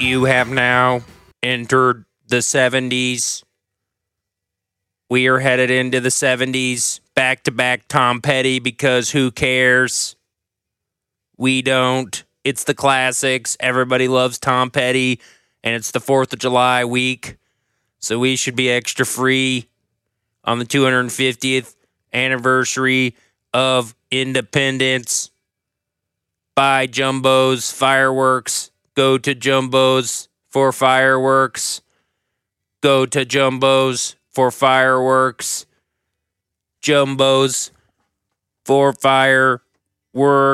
You have now entered the 70s. We are headed into the 70s. Back-to-back Tom Petty, because who cares? We don't. It's the classics. Everybody loves Tom Petty, and it's the 4th of July week, so we should be extra free on the 250th anniversary of independence. Buy Jumbo's fireworks. Go to Jumbo's for fireworks. Go to Jumbo's for fireworks. Jumbo's for fireworks.